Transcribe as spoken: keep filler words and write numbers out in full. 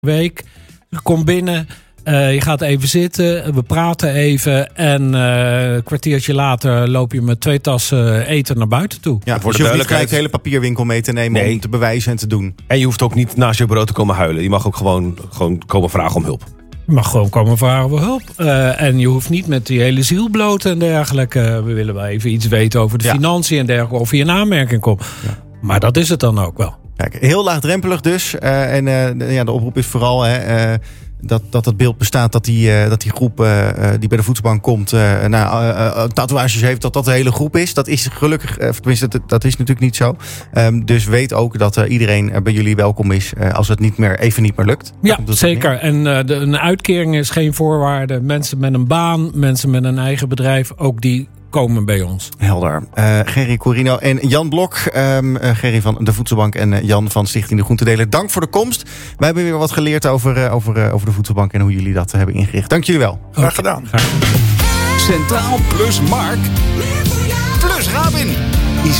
week. Je komt binnen, uh, je gaat even zitten, we praten even en uh, een kwartiertje later loop je met twee tassen eten naar buiten toe. Ja, voor dus je hoeft niet gelijk de hele papierwinkel mee te nemen nee. om te bewijzen en te doen. En je hoeft ook niet naast je bureau te komen huilen. Je mag ook gewoon, gewoon komen vragen om hulp. Je mag gewoon komen vragen om hulp. Uh, en je hoeft niet met die hele ziel bloot en dergelijke. We willen wel even iets weten over de ja. financiën en dergelijke. Of je in aanmerking komt. Ja. Maar dat is het dan ook wel. Kijk, heel laagdrempelig dus. Uh, en uh, de, ja, de oproep is vooral hè, uh, dat, dat het beeld bestaat dat die, uh, dat die groep uh, die bij de voedselbank komt... Uh, nou, uh, uh, tatoeages heeft, dat dat de hele groep is. Dat is gelukkig, uh, tenminste dat, dat is natuurlijk niet zo. Um, dus weet ook dat uh, iedereen uh, bij jullie welkom is uh, als het niet meer, even niet meer lukt. Ja, zeker. En uh, de, een uitkering is geen voorwaarde. Mensen met een baan, mensen met een eigen bedrijf, ook die komen bij ons. Helder. Uh, Gerry Corino en Jan Blok. Um, uh, Gerry van de Voedselbank en uh, Jan van Stichting De Groentedeler. Dank voor de komst. Wij hebben weer wat geleerd over, uh, over, uh, over de Voedselbank en hoe jullie dat uh, hebben ingericht. Dank jullie wel. Graag gedaan. Centraal plus Mark plus Rabin is